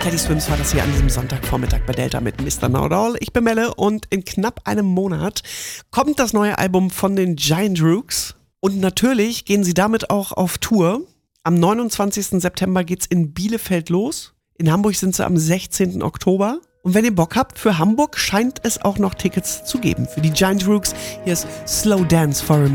Teddy Swims war das hier an diesem Sonntagvormittag bei Delta mit Mr. Know It All. Ich bin Melle und in knapp einem Monat kommt das neue Album von den Giant Rooks. Und natürlich gehen sie damit auch auf Tour. Am 29. September geht's in Bielefeld los. In Hamburg sind sie am 16. Oktober. Und wenn ihr Bock habt, für Hamburg scheint es auch noch Tickets zu geben. Für die Giant Rooks, hier ist Slow Dance for a